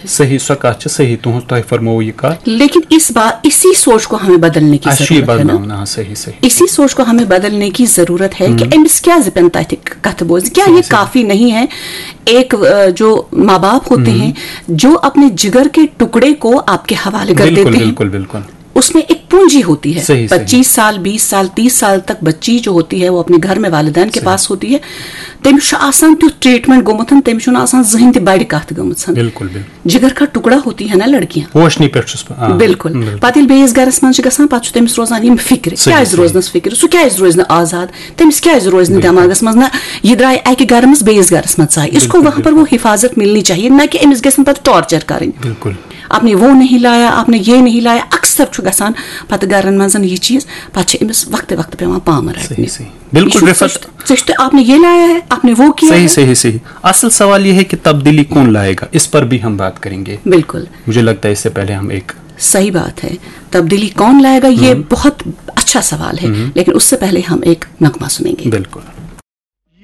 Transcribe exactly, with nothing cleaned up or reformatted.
صحیح سو کت صحیح تہذ تہ فرمو یہ کت لیکن اس بات اسی سوچ کو ہمیں بدلنے کی ضرورت ہے نا. صحیح صحیح اسی سوچ کو ہمیں بدلنے کی ضرورت ہے کہ امس کیا زپن تہ کت بوز. کیا یہ کافی نہیں ہے ایک جو ماں باپ ہوتے ہیں جو اپنے جگر کے ٹکڑے کو آپ کے حوالے کر دیتے ہیں. بالکل بالکل. اس میں ایک پونجی ہوتی ہے, پچیس سال بیس سال تیس سال تک بچی جو ہوتی ہے وہ اپنے گھر میں والدین کے پاس ہوتی ہے. تمس آسان تیت ٹریٹمنٹ گومت, تمس آسان زہن تہ بڑ کت گمت. بالکل جگر کا ٹکڑا ہوتی ہے نا لڑکیاں, روشنی پہ بالکل. پتہ ییٚلہِ بیٚیِس گرس منٛز چھِ گژھان پتہٕ چھُ تٔمِس روزان یِم فکرِ, کیازِ روزنس فکر, سُہ کیازِ روزِ نہٕ آزاد, تٔمِس کیازِ روزِ نہٕ دٮ۪ماغس منٛز نہ یہِ درٛاے اکہِ گرٕ منٛز بیٚیِس گرس منٛز ژاے. اس کو وہاں پر وہ حفاظت ملنی چاہیے, نہ کہ أمِس گژھن پتہٕ ٹارچر کرٕنۍ. بالکل. آپ نے وہ نہیں لایا, آپ نے یہ نہیں لایا. اکثر چھُ گژھان پتہٕ گرن منٛز یہ چیز, پتہٕ چھِ أمِس وقتہٕ وقتہٕ پیوان پامہٕ رٹنہِ. بالکل رفت, آپ نے یہ لایا ہے, آپ نے وہ کیا. صحیح صحیح صحیح. اصل سوال یہ ہے کہ تبدیلی کون لائے گا, اس پر بھی ہم بات کریں گے. بالکل. مجھے لگتا ہے اس سے پہلے ہم ایک صحیح بات ہے, تبدیلی کون لائے گا, یہ بہت اچھا سوال ہے, لیکن اس سے پہلے ہم ایک نغمہ سنیں گے. بالکل.